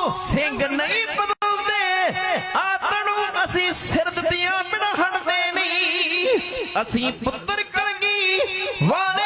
ਸਿੰਘ ਨਹੀਂ ਬਦਲਦੇ ਆਤਣੂ ਅਸੀਂ ਸਿਰ ਦਿੱਤੀਆਂ ਬਿਨਾਂ ਹਟਦੇ ਨਹੀਂ ਅਸੀਂ ਪੁੱਤਰ ਕਲਗੀ ਵਾਲੇ